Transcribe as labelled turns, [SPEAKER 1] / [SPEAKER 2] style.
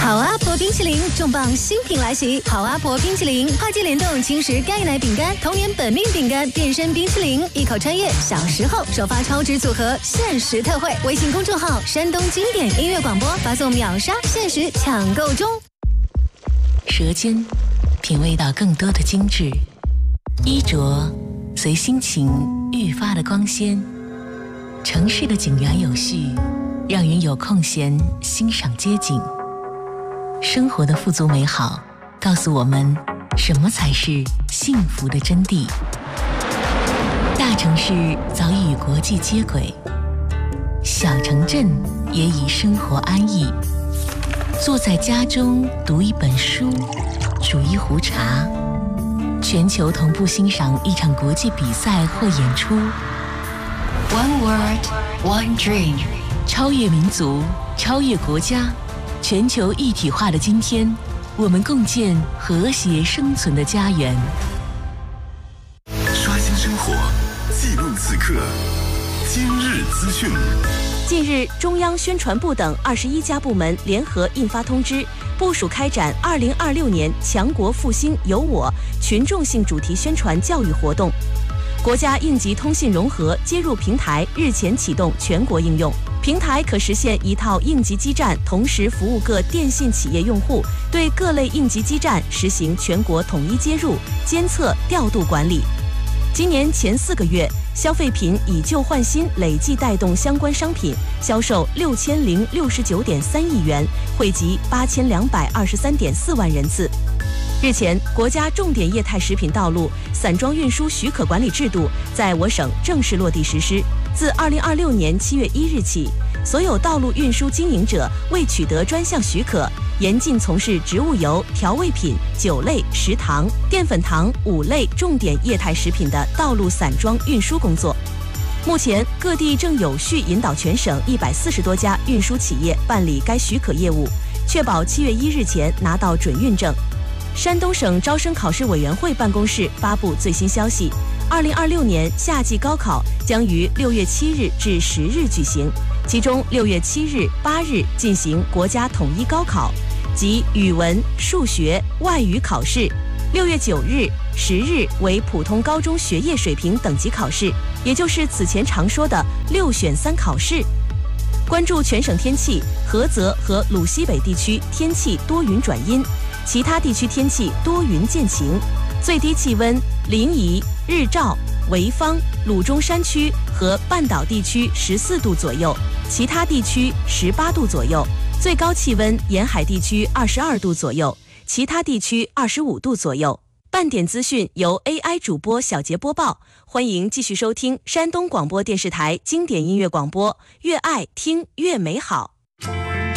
[SPEAKER 1] 好阿婆冰淇淋重磅新品来袭！好阿婆冰淇淋跨界联动轻食钙奶饼干、童年本命饼干、变身冰淇淋，一口穿越小时候，首发超值组合，限时特惠！微信公众号山东经典音乐广播发送秒杀，限时抢购中。
[SPEAKER 2] 舌尖品味到更多的精致，衣着随心情愈发的光鲜。城市的井然有序，让人有空闲欣赏街景。生活的富足美好，告诉我们什么才是幸福的真谛。大城市早已与国际接轨，小城镇也已生活安逸。坐在家中读一本书，煮一壶茶，全球同步欣赏一场国际比赛或演出。One word, one dream， 超越民族，超越国家。全球一体化的今天，我们共建和谐生存的家园。
[SPEAKER 3] 刷新生活，记录此刻，今日资讯。
[SPEAKER 4] 近日，中央宣传部等21家部门联合印发通知，部署开展2026年强国复兴有我群众性主题宣传教育活动。国家应急通信融合接入平台日前启动全国应用，平台可实现一套应急基站同时服务各电信企业用户，对各类应急基站实行全国统一接入、监测、调度管理。今年前4个月，消费品以旧换新累计带动相关商品销售6069.3亿元，惠及8223.4万人次。日前，国家重点液态食品道路散装运输许可管理制度在我省正式落地实施。自2026年7月1日起，所有道路运输经营者未取得专项许可，严禁从事植物油、调味品、酒类、食糖、淀粉糖5类重点液态食品的道路散装运输工作。目前，各地正有序引导全省140多家运输企业办理该许可业务，确保7月1日前拿到准运证。山东省招生考试委员会办公室发布最新消息，2026年夏季高考将于6月7日至10日举行，其中6月7日、8日进行国家统一高考，即语文、数学、外语考试；6月9日、10日为普通高中学业水平等级考试，也就是此前常说的6选3考试。关注全省天气，菏泽和鲁西北地区天气多云转阴，其他地区天气多云见晴，最低气温临沂、日照、潍坊、鲁中山区和半岛地区14度左右，其他地区18度左右，最高气温沿海地区22度左右，其他地区25度左右。半点资讯由 AI 主播小杰播报，欢迎继续收听山东广播电视台经典音乐广播，越爱听越美好。